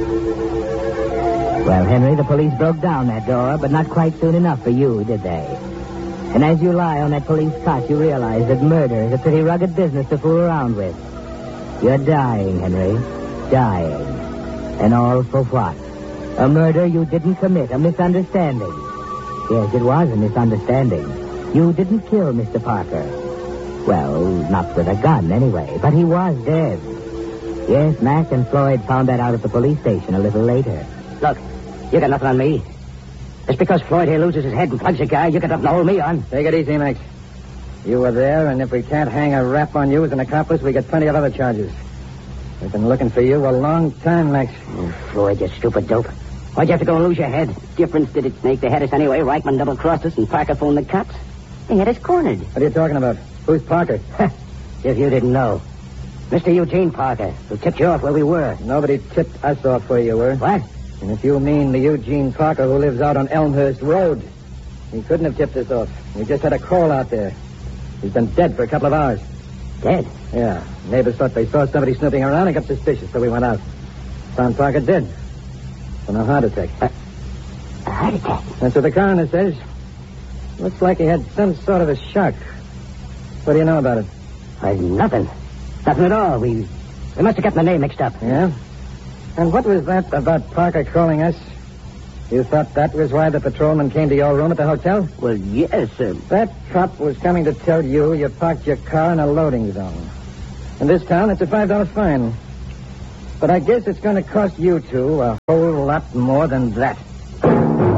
Well, Henry, the police broke down that door, but not quite soon enough for you, did they? And as you lie on that police cot, you realize that murder is a pretty rugged business to fool around with. You're dying, Henry. Dying. And all for what? A murder you didn't commit, a misunderstanding. Yes, it was a misunderstanding. You didn't kill Mr. Parker. Well, not with a gun, anyway, but he was dead. Yes, Mac and Floyd found that out at the police station a little later. Look, you got nothing on me. Just because Floyd here loses his head and plugs a guy, you got nothing to hold me on. Take it easy, Max. You were there, and if we can't hang a rap on you as an accomplice, we got plenty of other charges. We've been looking for you a long time, Max. Oh, Floyd, you stupid dope. Why'd you have to go and lose your head? Difference did it make? They had us anyway. Reichman double-crossed us, and Parker phoned the cops. They had us cornered. What are you talking about? Who's Parker? If you didn't know. Mr. Eugene Parker, who tipped you off where we were. Nobody tipped us off where you were. What? And if you mean the Eugene Parker who lives out on Elmhurst Road, he couldn't have tipped us off. We just had a call out there. He's been dead for a couple of hours. Dead? Yeah. Neighbors thought they saw somebody snooping around and got suspicious, so we went out. Found Parker dead. From a heart attack. A heart attack? That's what the coroner says. Looks like he had some sort of a shock. What do you know about it? Nothing. Nothing at all. We must have gotten the name mixed up. Yeah? And what was that about Parker calling us? You thought that was why the patrolman came to your room at the hotel? Well, yes, sir. That cop was coming to tell you parked your car in a loading zone. In this town, it's a $5 fine. But I guess it's going to cost you two a whole lot more than that.